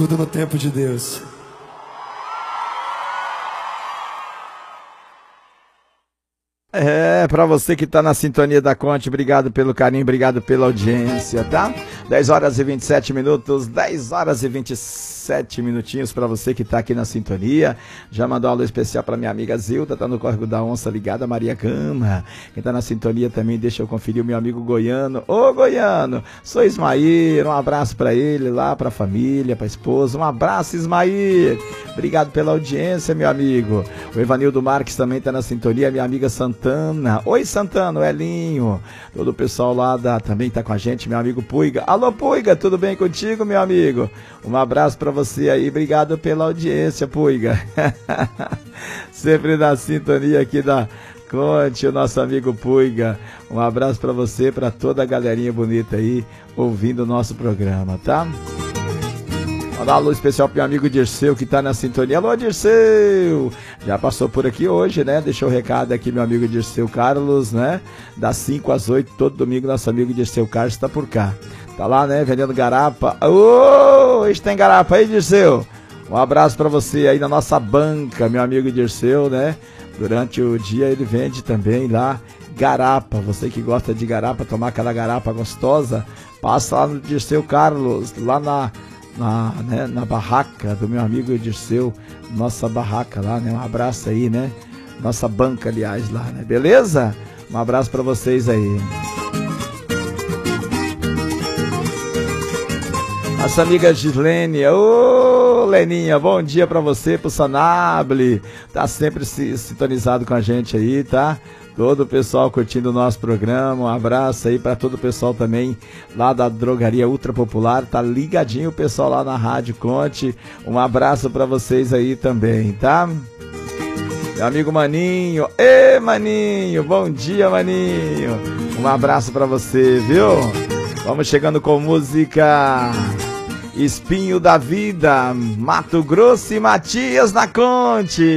tudo no tempo de Deus. Pra você que tá na sintonia da Conte, obrigado pelo carinho, obrigado pela audiência, tá? 10 horas e 27 minutos, 10 horas e 27 minutinhos pra você que tá aqui na sintonia. Já mandou um alô especial pra minha amiga Zilda, tá no Córrego da Onça, ligada, Maria Gama. Quem tá na sintonia também, deixa eu conferir o meu amigo Goiano. Ô Goiano, sou Ismair, um abraço pra ele lá, pra família, pra esposa. Um abraço, Ismair. Obrigado pela audiência, meu amigo. O Evanildo Marques também tá na sintonia, minha amiga Santana. Oi, Santana, o Elinho. Todo o pessoal lá também tá com a gente, meu amigo Puiga. Alô, Puiga, tudo bem contigo, meu amigo? Um abraço pra você aí, obrigado pela audiência, Puiga. Sempre na sintonia aqui da Conte, o nosso amigo Puiga. Um abraço pra você, pra toda a galerinha bonita aí, ouvindo o nosso programa, tá? Mandar um alô especial pro meu amigo Dirceu, que tá na sintonia. Alô, Dirceu! Já passou por aqui hoje, né? Deixou o recado aqui, meu amigo Dirceu Carlos, né? Das 5 às 8, todo domingo, nosso amigo Dirceu Carlos tá por cá. Tá lá, né? Vendendo garapa. Ô, hoje tem garapa aí, Dirceu? Um abraço pra você aí na nossa banca, meu amigo Dirceu, né? Durante o dia ele vende também lá garapa. Você que gosta de garapa, tomar aquela garapa gostosa, passa lá no Dirceu Carlos, lá na barraca do meu amigo Dirceu, nossa barraca lá, né? Um abraço aí, né? Nossa banca, aliás, lá, né? Beleza? Um abraço pra vocês aí. Nossa amiga Gislene, ô Leninha, bom dia pra você, pro Sanable, tá sempre sintonizado com a gente aí, tá? Todo o pessoal curtindo o nosso programa, um abraço aí para todo o pessoal também lá da Drogaria Ultra Popular, tá ligadinho o pessoal lá na Rádio Conte, um abraço para vocês aí também, tá? Meu amigo Maninho, ê Maninho, bom dia Maninho, um abraço para você, viu? Vamos chegando com música Espinho da Vida, Mato Grosso e Matias na Conte.